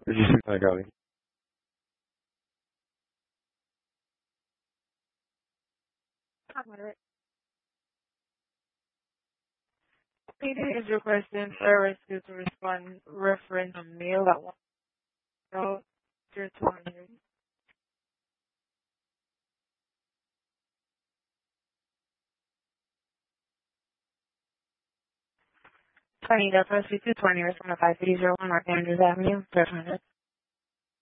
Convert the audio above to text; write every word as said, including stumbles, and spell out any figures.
I got it. Meeting is requesting for a rescue to respond reference a mail at one zero zero two hundred. Twenty, that's two twenty, respond to five three zero one North Andrews Avenue, third hundred.